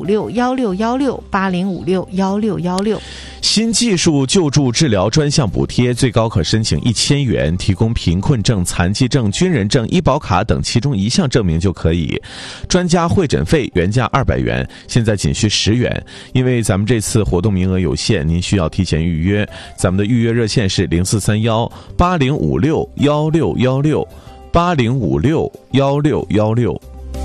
8056161680561616。 新技术救助治疗专项补贴最高可申请1000元，提供贫困证、残疾证、军人证、医保卡等其中一项证明就可以。专家会诊费原价200元，现在仅需10元。因为咱们这次活动名额有限，您需要提前预约。咱们的预约热线是04318056161680561616。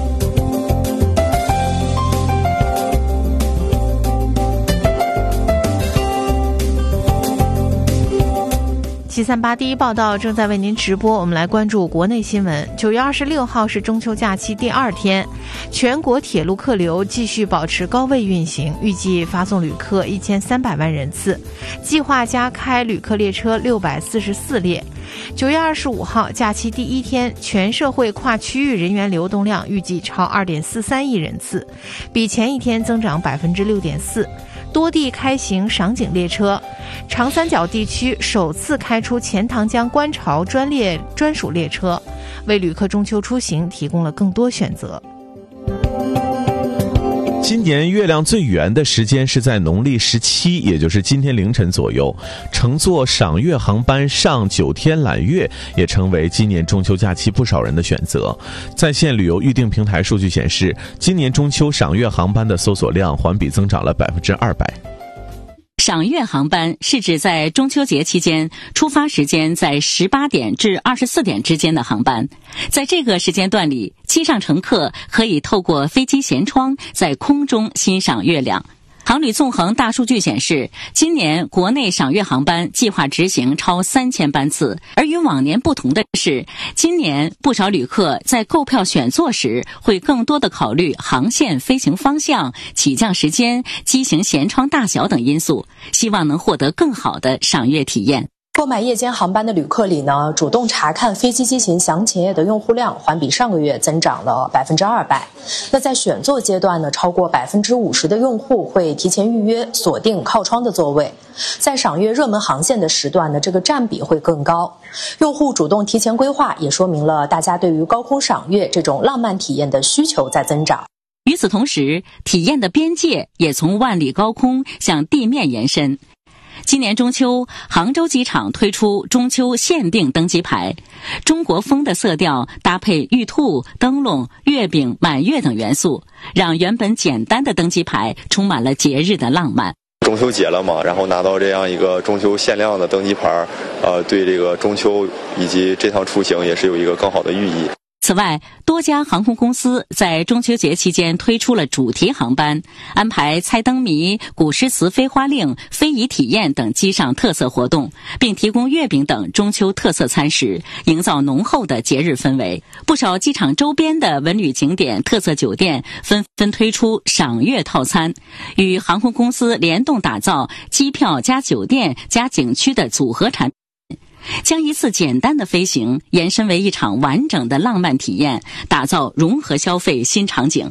738第一报道正在为您直播，我们来关注国内新闻。9月26号是中秋假期第2天，全国铁路客流继续保持高位运行，预计发送旅客1300万人次，计划加开旅客列车644列。9月25号假期第1天，全社会跨区域人员流动量预计超2.43亿人次，比前一天增长6.4%。多地开行赏景列车，长三角地区首次开出钱塘江观潮专属列车，为旅客中秋出行提供了更多选择。 今年月亮最圆的时间是在农历17，也就是今天凌晨左右。乘坐赏月航班上9天揽月，也成为今年中秋假期不少人的选择。在线旅游预订平台数据显示，今年中秋赏月航班的搜索量环比增长了200%。 赏月航班是指在中秋节期间出发时间在18点至24点之间的航班。在这个时间段里，机上乘客可以透过飞机舷窗在空中欣赏月亮。航旅纵横大数据显示，今年国内赏月航班计划执行超3000班次，而与往年不同的是，今年不少旅客在购票选座时会更多的考虑航线、飞行方向、起降时间、机型舷窗大小等因素，希望能获得更好的赏月体验。 购买夜间航班的旅客里呢，主动查看飞机机型详情页的用户量环比上个月增长了200%。那在选座阶段呢，超过50%的用户会提前预约锁定靠窗的座位。在赏月热门航线的时段呢，这个占比会更高。用户主动提前规划，也说明了大家对于高空赏月这种浪漫体验的需求在增长。 与此同时，体验的边界也从万里高空向地面延伸。今年中秋，杭州机场推出中秋限定登机牌，中国风的色调搭配玉兔、灯笼、月饼、满月等元素，让原本简单的登机牌充满了节日的浪漫。 中秋节了嘛，然后拿到这样一个中秋限量的登机牌，对这个中秋以及这趟出行也是有一个更好的寓意。 此外，多家航空公司在中秋节期间推出了主题航班，安排猜灯谜、古诗词飞花令、非遗体验等机上特色活动，并提供月饼等中秋特色餐食，营造浓厚的节日氛围。不少机场周边的文旅景点、特色酒店纷纷推出赏月套餐，与航空公司联动打造机票加酒店加景区的组合产品，将一次简单的飞行延伸为一场完整的浪漫体验，打造融合消费新场景。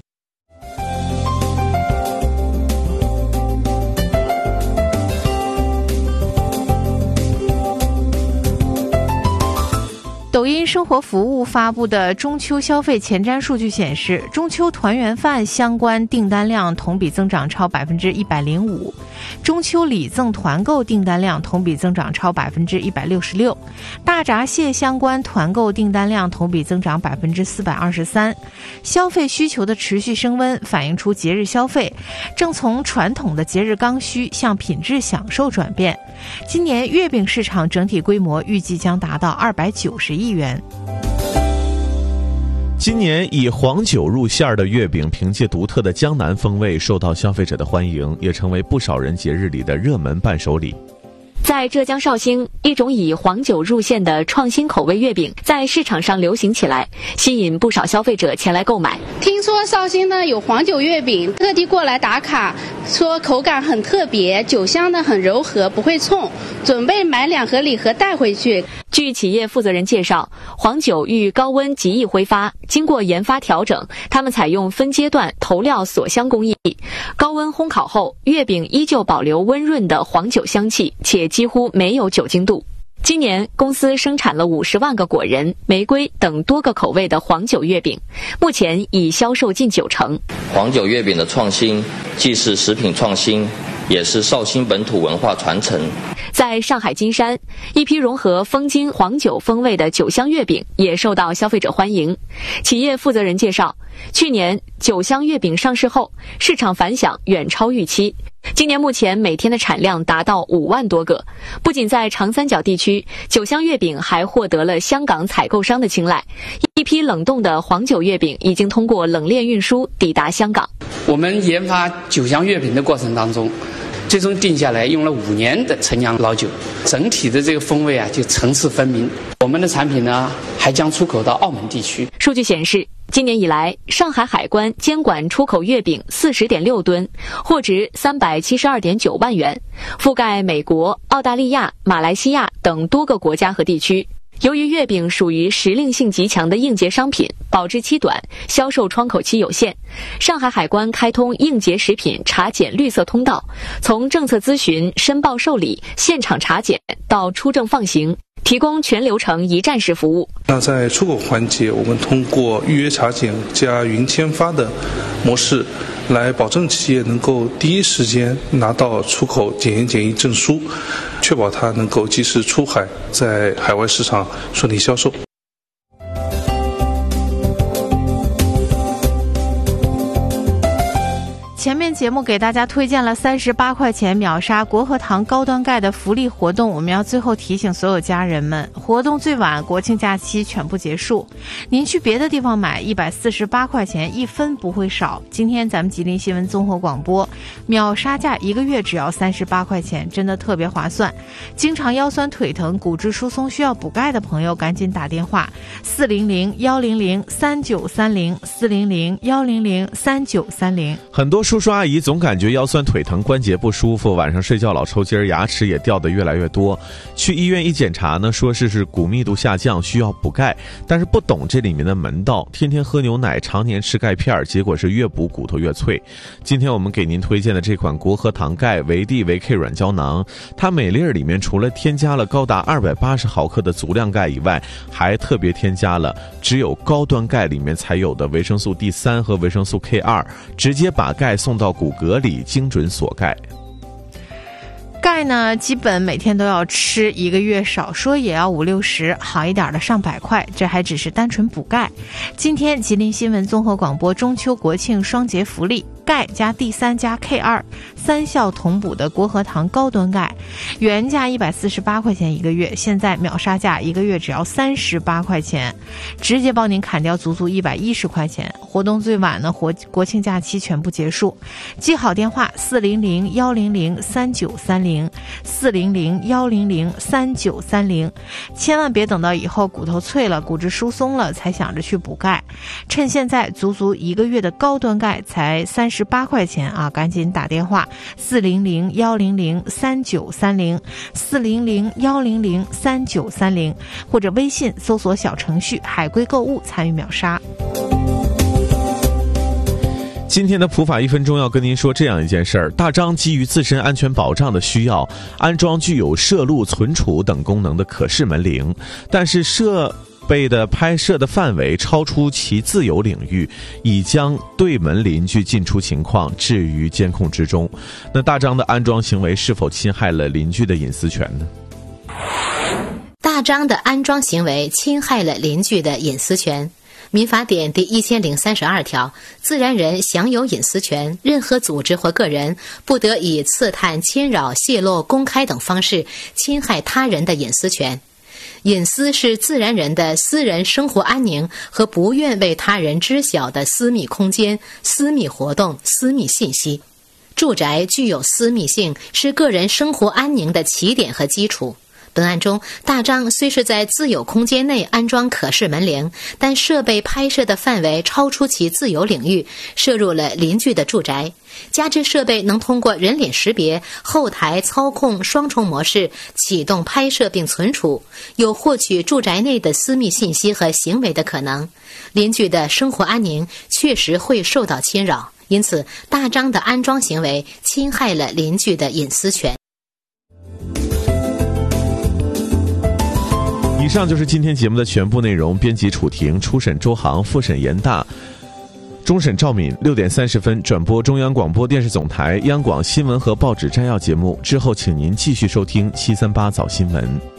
抖音生活服务发布的中秋消费前瞻数据显示，中秋团圆饭相关订单量同比增长超105%，中秋礼赠团购订单量同比增长超166%，大闸蟹相关团购订单量同比增长423%。消费需求的持续升温，反映出节日消费正从传统的节日刚需向品质享受转变。今年月饼市场整体规模预计将达到290亿元。 今年以黄酒入馅的月饼，凭借独特的江南风味受到消费者的欢迎，也成为不少人节日里的热门伴手礼。 在浙江绍兴，一种以黄酒入馅的创新口味月饼在市场上流行起来，吸引不少消费者前来购买。 听说绍兴呢有黄酒月饼，特地过来打卡，说口感很特别，酒香呢很柔和，不会冲，准备买2盒礼盒带回去。 据企业负责人介绍，黄酒遇高温极易挥发，经过研发调整，他们采用分阶段投料锁香工艺，高温烘烤后，月饼依旧保留温润的黄酒香气，且几乎没有酒精度。 今年公司生产了50万个果仁、玫瑰等多个口味的黄酒月饼，目前已销售近90%。 黄酒月饼的创新既是食品创新，也是绍兴本土文化传承。 在上海金山，一批融合风金黄酒风味的酒香月饼也受到消费者欢迎。企业负责人介绍，去年酒香月饼上市后，市场反响远超预期。今年目前每天的产量达到5万多个，不仅在长三角地区，酒香月饼还获得了香港采购商的青睐。一批冷冻的黄酒月饼已经通过冷链运输抵达香港。 我们研发酒香月饼的过程当中，最终定下来用了5年的陈酿老酒，整体的这个风味就层次分明。我们的产品呢还将出口到澳门地区。 数据显示，今年以来，上海海关监管出口月饼40.6吨，货值372.9万元，覆盖美国、澳大利亚、马来西亚等多个国家和地区。由于月饼属于时令性极强的应节商品，保质期短，销售窗口期有限，上海海关开通应节食品查检绿色通道，从政策咨询、申报受理、现场查检到出证放行，提供全流程一站式服务。 那在出口环节，我们通过预约查检加云签发的模式，来保证企业能够第一时间拿到出口检验检疫证书，确保它能够及时出海，在海外市场顺利销售。 前面节目给大家推荐了38块钱秒杀国和堂高端钙的福利活动，我们要最后提醒所有家人们，活动最晚国庆假期全部结束，您去别的地方买148块钱1分不会少。今天咱们吉林新闻综合广播秒杀价1个月只要38块钱，真的特别划算。经常腰酸腿疼、骨质疏松需要补钙的朋友赶紧打电话400-100-3930 400-100-3930。 很多叔叔阿姨总感觉腰酸腿疼、关节不舒服，晚上睡觉老抽筋，牙齿也掉得越来越多。去医院一检查呢，说是骨密度下降，需要补钙，但是不懂这里面的门道，天天喝牛奶，常年吃钙片，结果是越补骨头越脆。今天我们给您推荐的这款国和堂钙维 D 维 K 软胶囊，它每粒里面除了添加了高达280毫克的足量钙以外，还特别添加了只有高端钙里面才有的维生素 D3 和维生素 K2， 直接把钙送到骨骼里，精准锁钙。 钙呢，基本每天都要吃，1个月少说也要50-60，好一点的上100块，这还只是单纯补钙。今天吉林新闻综合广播中秋国庆双节福利，钙加 D3 加 K2 3效同补的国和堂高端钙，原价148块钱1个月，现在秒杀价1个月只要38块钱，直接帮您砍掉足足110块钱。活动最晚呢，国庆假期全部结束。记好电话400-100-3930 400-100-3930，千万别等到以后骨头脆了、骨质疏松了才想着去补钙，趁现在足足1个月的高端钙才38块钱啊！赶紧打电话400-100-3930 400-100-3930，或者微信搜索小程序海龟购物参与秒杀。 今天的普法1分钟要跟您说这样一件事儿：大张基于自身安全保障的需要，安装具有摄录、存储等功能的可视门铃，但是设备的拍摄的范围超出其自有领域，已将对门邻居进出情况置于监控之中。那大张的安装行为是否侵害了邻居的隐私权呢？ 大张的安装行为侵害了邻居的隐私权。民法典第1032条，自然人享有隐私权，任何组织或个人不得以刺探、侵扰、泄露、公开等方式侵害他人的隐私权。隐私是自然人的私人生活安宁和不愿为他人知晓的私密空间、私密活动、私密信息。住宅具有私密性，是个人生活安宁的起点和基础。本案中，大张虽是在自有空间内安装可视门铃，但设备拍摄的范围超出其自有领域，摄入了邻居的住宅。加之设备能通过人脸识别、后台操控双重模式启动拍摄并存储，有获取住宅内的私密信息和行为的可能，邻居的生活安宁确实会受到侵扰。因此，大张的安装行为侵害了邻居的隐私权。 以上就是今天节目的全部内容。编辑楚婷，初审周航，复审严大，终审赵敏。6点30分转播中央广播电视总台央广新闻和报纸摘要节目，之后请您继续收听738早新闻。